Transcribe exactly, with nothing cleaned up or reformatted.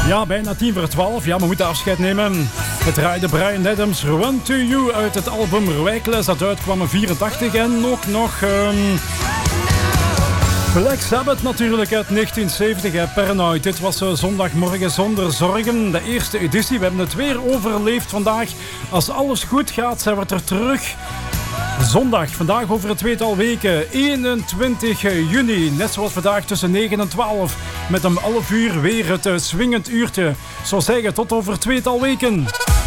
Ja, bijna tien voor twaalf. Ja, we moeten afscheid nemen. Het draaide Bryan Adams Run to You uit het album Reckless. Dat uitkwam in vierentachtig. En ook nog um, Black Sabbath natuurlijk uit negentien zeventig. Hè. Paranoid. Dit was uh, zondagmorgen zonder zorgen. De eerste editie. We hebben het weer overleefd vandaag. Als alles goed gaat, zijn we er terug. Zondag, vandaag over een tweetal weken, eenentwintig juni. Net zoals vandaag tussen negen en twaalf. Met om elf uur weer het uh, swingend uurtje. Zo zeggen, tot over tweetal weken.